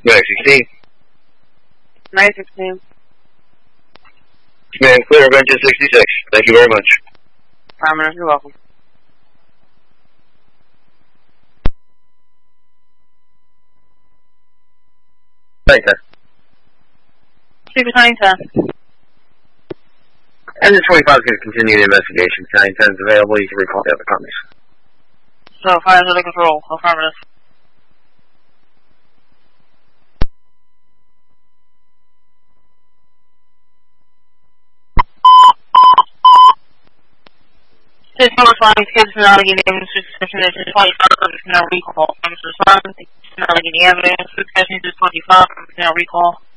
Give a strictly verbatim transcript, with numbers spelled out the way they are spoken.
nine sixteen. nine sixteen. Command clear of engine sixty-six. Thank you very much. Affirmative, you're welcome. Thank you. Super County ten. Engine twenty-five is going to continue the investigation. County ten is available. You can recall the other companies. So, fire under control. Affirmative. Six number five, kids are not getting evidence to discussion that is twenty-five, is now recall. I'm responding to not getting evidence to discussion is twenty-five, is now recall.